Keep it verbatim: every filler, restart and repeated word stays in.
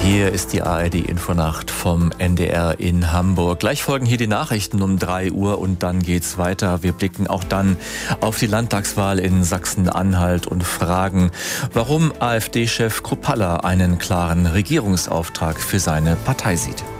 Hier ist die A R D-Infonacht vom N D R in Hamburg. Gleich folgen hier die Nachrichten um drei Uhr und dann geht's weiter. Wir blicken auch dann auf die Landtagswahl in Sachsen-Anhalt und fragen, warum AfD-Chef Kruppalla einen klaren Regierungsauftrag für seine Partei sieht.